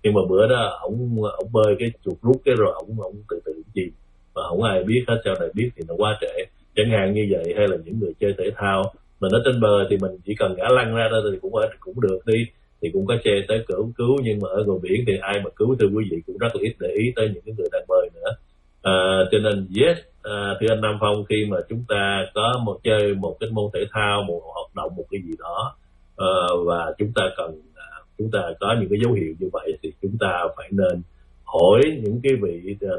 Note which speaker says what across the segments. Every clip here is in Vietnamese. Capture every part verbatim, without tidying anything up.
Speaker 1: Nhưng mà bữa đó ổng ổng bơi cái chuột rút cái rồi ổng ổng tự tự chìm mà không ai biết hết, sau này biết thì nó quá trễ. Chẳng hạn như vậy, hay là những người chơi thể thao mình ở trên bờ thì mình chỉ cần ngã lăn ra thôi thì cũng cũng được đi, thì cũng có xe tới cứu cứu, nhưng mà ở ngoài biển thì ai mà cứu, thưa quý vị, cũng rất là ít để ý tới những cái người đang bơi nữa. À, cho nên yes, à, thưa anh Nam Phong, khi mà chúng ta có một chơi một cái môn thể thao, một hoạt động, một cái gì đó, à, và chúng ta cần chúng ta có những cái dấu hiệu như vậy thì chúng ta phải nên hỏi những cái vị, uh,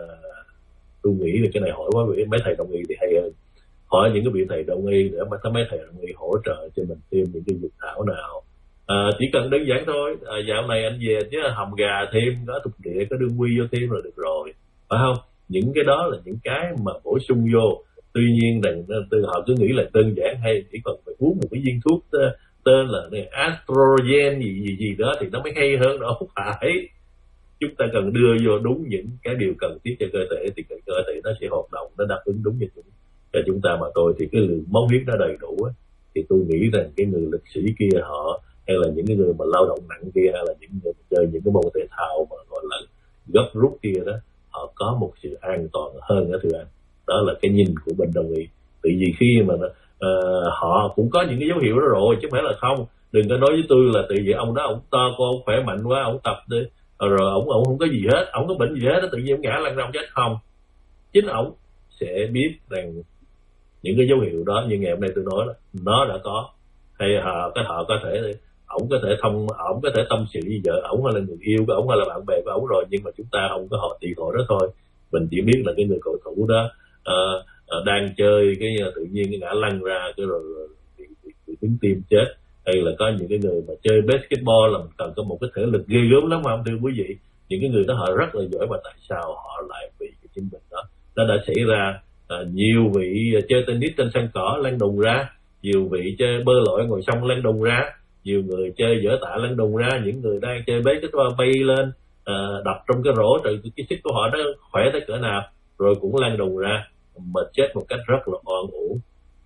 Speaker 1: tôi nghĩ là cái này hỏi quá vị mấy thầy đồng y thì hay hơn, hỏi những cái vị thầy đồng y để mà có mấy thầy đồng y hỗ trợ cho mình thêm những cái dược thảo nào. À, chỉ cần đơn giản thôi, à, dạo này anh về chứ hầm gà thêm, có thuộc địa, có đương quy vô thêm là được rồi, phải không? Những cái đó là những cái mà bổ sung vô. Tuy nhiên rằng từ họ cứ nghĩ là đơn giản, hay chỉ cần phải uống một cái viên thuốc tên là estrogen gì gì gì đó thì nó mới hay hơn, đó không phải. Chúng ta cần đưa vô đúng những cái điều cần thiết cho cơ thể thì cơ thể nó sẽ hoạt động, nó đáp ứng đúng cho chúng, cho chúng ta mà thôi. Thì cái lượng máu huyết nó đầy đủ á, thì tôi nghĩ rằng cái người lực sĩ kia họ, hay là những cái người mà lao động nặng kia, hay là những người chơi những cái môn thể thao mà gọi là gấp rút kia đó, họ có một sự an toàn hơn đó thưa anh. Đó là cái nhìn của bên đồng ý. Tại vì khi mà uh, họ cũng có những cái dấu hiệu đó rồi, chứ không phải là không. Đừng có nói với tôi là tự vì ông đó ông to con, ông khỏe mạnh quá, ông tập đi rồi ông ông không có gì hết, ông có bệnh gì hết, tự nhiên ông ngã lăn ra ông chết. Không, chính ông sẽ biết rằng những cái dấu hiệu đó như ngày hôm nay tôi nói đó, nó đã có, hay họ cái họ có thể ổng có thể thông ổng có thể tâm sự với vợ ổng, hay là người yêu của ổng, hay là bạn bè của ổng rồi, nhưng mà chúng ta không có họ điện thoại đó thôi. Mình chỉ biết là cái người cầu thủ đó uh, uh, đang chơi cái tự nhiên cái ngã lăn ra cái rồi, rồi bị, bị, bị trúng tim chết. Hay là có những cái người mà chơi basketball là mình cần có một cái thể lực ghê gớm lắm mà không thưa quý vị. Những cái người đó họ rất là giỏi, mà tại sao họ lại bị cái chứng bệnh đó? Nó đã xảy ra. À, nhiều vị chơi tennis trên sân cỏ lăn đùng ra, nhiều vị chơi bơi lội ngồi sông lăn đùng ra, nhiều người chơi võ tạ lăn đùng ra, những người đang chơi basketball bay lên à, đập trong cái rổ, rồi cái sức của họ nó khỏe tới cỡ nào rồi cũng lăn đùng ra mà chết một cách rất là oan uổng.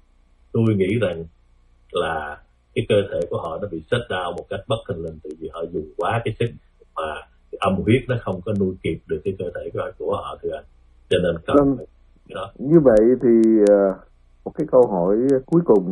Speaker 1: Tôi nghĩ rằng là cái cơ thể của họ nó bị shut down một cách bất thình lình, từ vì họ dùng quá cái sức mà cái âm huyết nó không có nuôi kịp được cái cơ thể của họ thưa anh. Cho nên cần
Speaker 2: vâng. Đó. Như vậy thì một cái câu hỏi cuối cùng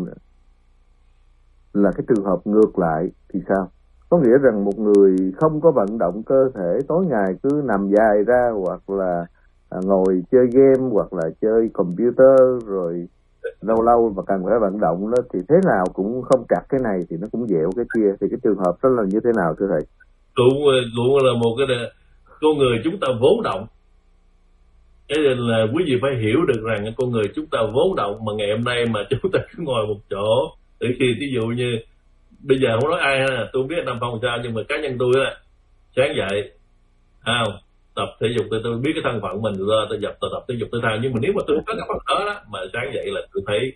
Speaker 2: là cái trường hợp ngược lại thì sao? Có nghĩa rằng một người không có vận động cơ thể, tối ngày cứ nằm dài ra, hoặc là ngồi chơi game, hoặc là chơi computer, rồi lâu lâu mà cần phải vận động đó, thì thế nào cũng không chặt cái này thì nó cũng dẹo cái kia. Thì cái trường hợp đó là như thế nào thưa thầy?
Speaker 1: Cũng cũng là một cái con người chúng ta vốn động. Cho nên là quý vị phải hiểu được rằng con người chúng ta vốn động, mà ngày hôm nay mà chúng ta cứ ngồi một chỗ. Từ khi ví dụ như bây giờ không nói ai ha, tôi không biết Nam Phong sao, nhưng mà cá nhân tôi á, sáng dậy không tập thể dục thì tôi biết cái thân phận mình rồi, tôi dập tôi tập thể dục thể thao. Nhưng mà nếu mà tôi có cái phần đó, đó mà sáng dậy là tôi thấy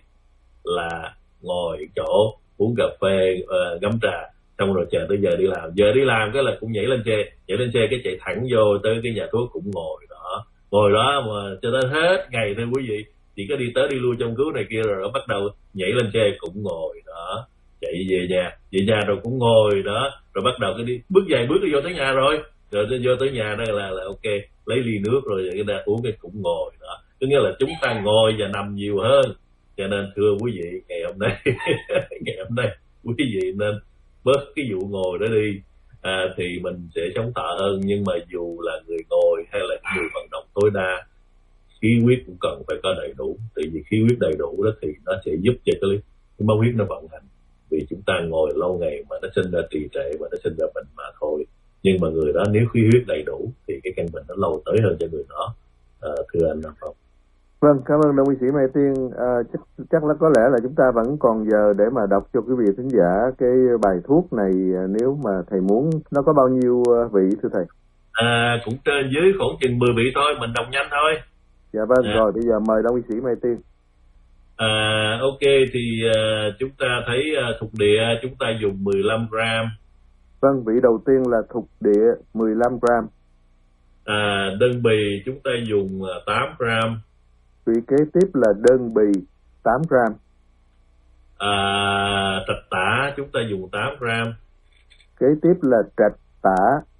Speaker 1: là ngồi chỗ uống cà phê, uh, ngắm trà, xong rồi chờ tới giờ đi làm. Giờ đi làm cái là cũng nhảy lên xe, nhảy lên xe cái chạy thẳng vô tới cái nhà thuốc cũng ngồi đó, ngồi đó mà cho đến hết ngày thưa quý vị. Chỉ có đi tới đi lui trong cứu này kia rồi đó bắt đầu nhảy lên xe cũng ngồi đó, chạy về nhà, về nhà rồi cũng ngồi đó, rồi bắt đầu cái đi bước vài bước đi vô tới nhà rồi, rồi vô tới nhà đó là là ok, lấy ly nước rồi cái đã uống cái cũng ngồi đó. Có nghĩa là chúng ta ngồi và nằm nhiều hơn. Cho nên thưa quý vị, ngày hôm nay ngày hôm nay quý vị nên bớt cái vụ ngồi đó đi, à, thì mình sẽ sống thọ hơn. Nhưng mà dù là người ngồi hay là người vận động tối đa, khí huyết cũng cần phải có đầy đủ. Tại vì khí huyết đầy đủ đó thì nó sẽ giúp cho cái, cái máu huyết nó vận hành. Vì chúng ta ngồi lâu ngày mà nó sinh ra trì trệ và nó sinh ra bệnh mà thôi. Nhưng mà người đó nếu khí huyết đầy đủ thì cái căn bệnh nó lâu tới hơn cho người đó. À, thưa anh Nam Phong.
Speaker 2: Vâng, cảm ơn đồng y sĩ Mai Tiên. À, chắc, chắc là có lẽ là chúng ta vẫn còn giờ để mà đọc cho quý vị thính giả cái bài thuốc này, nếu mà thầy muốn. Nó có bao nhiêu vị thưa thầy?
Speaker 1: À, cũng trên dưới khoảng chừng mười vị thôi, mình đọc nhanh thôi.
Speaker 2: Dạ vâng, à. Rồi bây giờ mời đồng y sĩ Mai Tiên.
Speaker 1: À, ok, thì uh, chúng ta thấy uh, thuộc địa chúng ta dùng mười lăm gram.
Speaker 2: Vâng, vị đầu tiên là thuộc địa mười lăm gram.
Speaker 1: À, đơn bì chúng ta dùng uh, tám gram.
Speaker 2: Vị kế tiếp là đơn bì tám gram.
Speaker 1: À, trạch tả chúng ta dùng tám gram.
Speaker 2: Kế tiếp là trạch tả